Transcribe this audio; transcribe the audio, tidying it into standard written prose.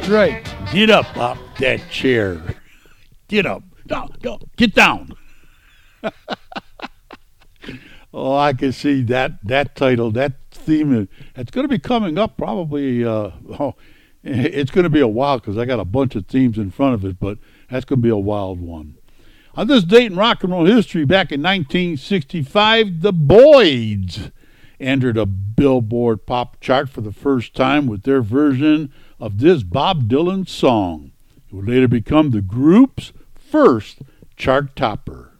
right. Get up off that chair. Get up. No, get down. Oh, I can see that title, that theme. It's going to be coming up probably. It's going to be a while because I got a bunch of themes in front of it, but that's going to be a wild one. On this date in rock and roll history, back in 1965, the Boyds entered a Billboard pop chart for the first time with their version of this Bob Dylan song. It would later become the group's first chart topper.